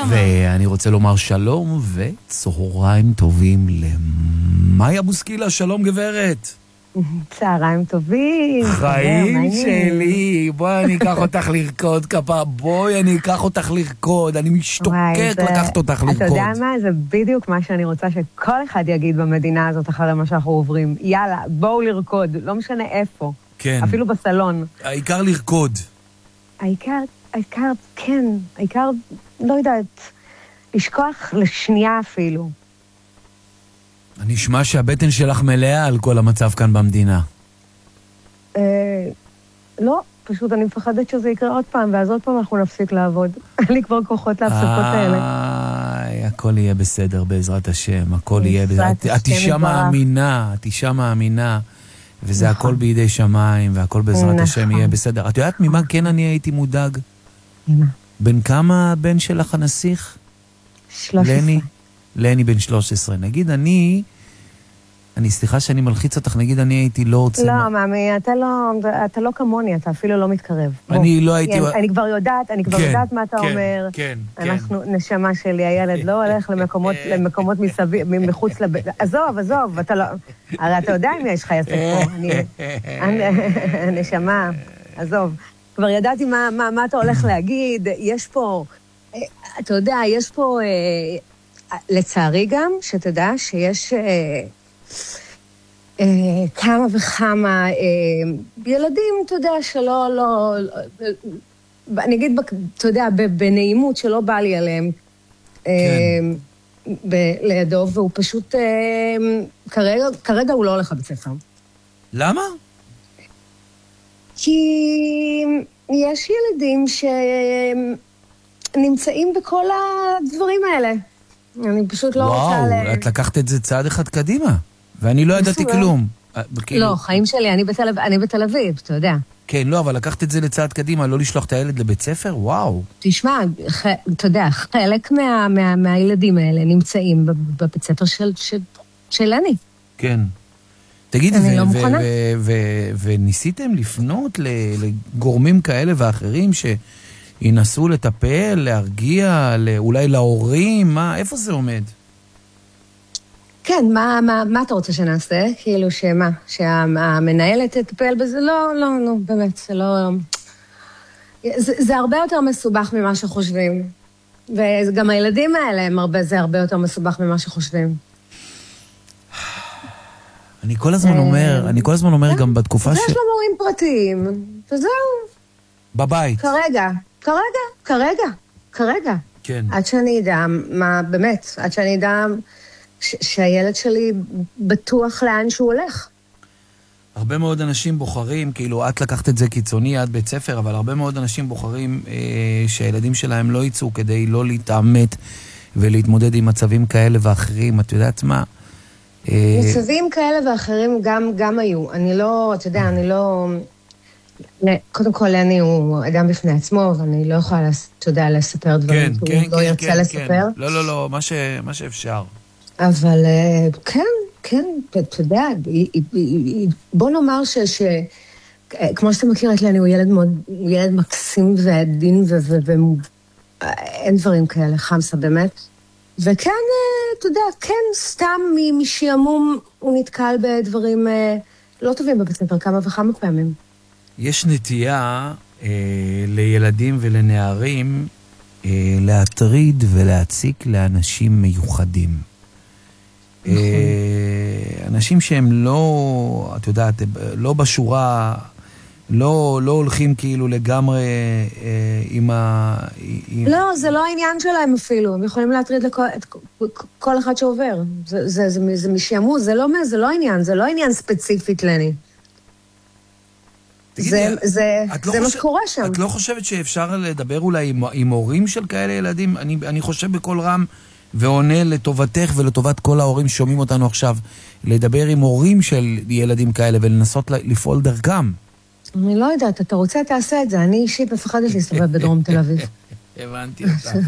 ואני רוצה לומר שלום וצהריים טובים למאיה בוסקילה. שלום גברת. צהריים טובים. חיים שלי, בואי אני אקח אותך לרקוד כפה, בואי אני אקח אותך לרקוד, אני משתוקק לקחת אותך לרקוד. אתה יודע מה? זה בדיוק מה שאני רוצה שכל אחד יגיד במדינה הזאת אחרי מה שאנחנו עוברים. יאללה, בואו לרקוד, לא משנה איפה. כן. אפילו בסלון. העיקר לרקוד. העיקר, כן, העיקר, לא יודעת, לשכוח לשנייה אפילו. אני אשמע שהבטן שלך מלאה על כל המצב כאן במדינה. לא, פשוט אני מפחדת שזה יקרה עוד פעם, ואז עוד פעם אנחנו נפסיק לעבוד. אין לי כבר כוחות להפסקות האלה. הכל יהיה בסדר בעזרת השם, הכל יהיה בסדר. את אישה מאמינה, את אישה מאמינה, וזה הכל בידי שמיים, והכל בעזרת השם יהיה בסדר. את יודעת ממה כן אני הייתי מודאג? ממה? בין כמה הבן שלך הנסיך? 13. לני בן 13. נגיד אני סליחה שאני מלחיץ אותך, נגיד אני הייתי לא רוצה... לא, מאמי, אתה לא כמוני, אתה אפילו לא מתקרב. אני לא הייתי... אני כבר יודעת מה אתה אומר. כן. אנחנו, נשמה שלי, הילד לא הולך למקומות מחוץ לבית. עזוב, אתה לא... הרי אתה יודע אם יש לך יסק פה. נשמה, עזוב. כבר ידעתי מה אתה הולך להגיד. יש פה... אתה יודע, יש פה... לצערי גם, שתדע שיש כמה וכמה ילדים, אתה יודע, שלא, אני אגיד, אתה יודע, בנעימות שלא בא לי עליהם לידו, והוא פשוט, כרגע הוא לא הולך לבית ספר. למה? כי יש ילדים שנמצאים בכל הדברים האלה. אני פשוט לא רוצה... וואו, את לקחת את זה צעד אחד קדימה, ואני לא ידעתי כלום. לא, חיים שלי, אני בתל אביב, אתה יודע. כן, לא, אבל לקחת את זה לצעד קדימה, לא לשלוח את הילד לבית ספר? וואו. תשמע, אתה יודע, חלק מהילדים האלה נמצאים בבית ספר של אני. כן. תגידי, אני לא מוכנה. וניסיתם לפנות לגורמים כאלה ואחרים ינסו לטפל, להרגיע, אולי להורים, איפה זה עומד? כן, מה אתה רוצה שנעשה? כאילו שמה? שהמנהלת תטפל בזה? לא, באמת, זה לא... זה הרבה יותר מסובך ממה שחושבים. וגם הילדים האלה זה הרבה יותר מסובך ממה שחושבים. אני כל הזמן אומר גם בתקופה יש לו מורים פרטיים, וזהו. בבית. כרגע. כן. עד שאני אדע, עד שאני אדע שהילד שלי בטוח לאן שהוא הולך. הרבה מאוד אנשים בוחרים, כאילו את לקחת את זה קיצוני עד בית ספר, אבל הרבה מאוד אנשים בוחרים שהילדים שלהם לא יצאו כדי לא להתאמת ולהתמודד עם מצבים כאלה ואחרים. את יודעת מה? מצבים כאלה ואחרים גם היו. אני לא, אתה יודע, קודם כל, אני הוא אדם בפני עצמו, ואני לא יכולה, אתה יודע, לספר דברים, הוא לא ירצה לספר. לא, מה שאפשר. אבל כן, אתה יודע, בוא נאמר כמו שאתה מכיר את לני, הוא ילד מקסים ועדין, ואין דברים כאלה, חמסה באמת. וכן, אתה יודע, כן, סתם משעמום הוא נתקל בדברים לא טובים בבית ספר, כמה וכמה פעמים. יש נטייה לילדים ולנערים להטריד ולהציק לאנשים מיוחדים. אנשים שהם לא, את יודעת, לא בשורה, לא הולכים כאילו לגמרי עם לא, זה לא העניין שלהם אפילו. הם יכולים להטריד כל אחד שעובר. זה משעמום, זה לא העניין, זה לא עניין ספציפית לני. זה מה שקורה שם. את לא חושבת שאפשר לדבר אולי עם הורים של כאלה ילדים? אני חושב בכל רם ועונה לטובתך ולטובת כל ההורים ששומעים אותנו עכשיו, לדבר עם הורים של ילדים כאלה ולנסות לפעול דרכם. אני לא יודעת, אתה רוצה, תעשה את זה. אני אישית מפחדת להסתובב בדרום תל אביב. הבנתי אותך.